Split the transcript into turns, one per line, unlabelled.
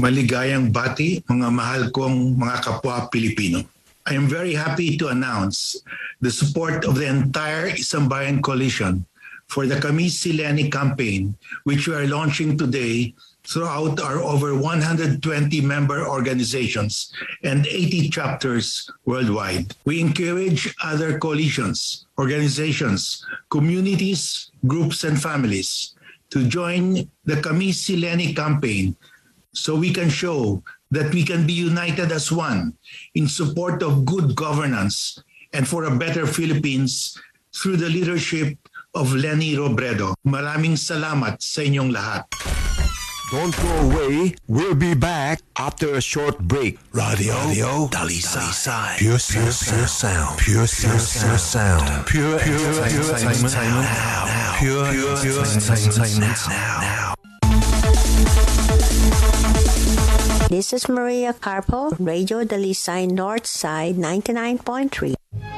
Maligayang bati, mga mahal kong mga kapwa Pilipino. I am very happy to announce the support of the entire Isang Bayan Coalition for the Kami Sileni campaign, which we are launching today throughout our over 120 member organizations and 80 chapters worldwide. We encourage other coalitions, organizations, communities, groups, and families to join the Kami Sileni campaign so we can show that we can be united as one in support of good governance and for a better Philippines through the leadership of Leni Robredo. Maraming salamat sa inyong lahat.
Don't go away. We'll be back after a short break. Radio Dalisay. Pure sound. Pure sound. Pure entertainment now. Pure entertainment now.
This is Maria Carpo, Radio Dalisay Northside 99.3.